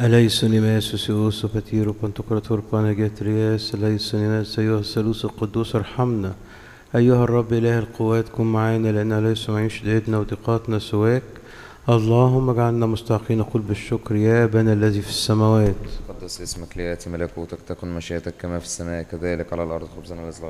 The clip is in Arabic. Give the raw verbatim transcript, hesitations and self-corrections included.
أليسون يماسوس يوسف بتيرو بنتقراطور بانجاترياس أليسون يناس أيها الثالوث القدوس ارحمنا. أيها الرب إله القوات كن معانا لأن ليس معين شدائدنا وضيقاتنا سواك. اللهم اجعلنا مستحقين نقول بالشكر يا أبانا الذي في السماوات. قدس اسمك ليأتي ملكوتك، تكن مشيئتك كما في السماء كذلك على الأرض. خبزنا الذي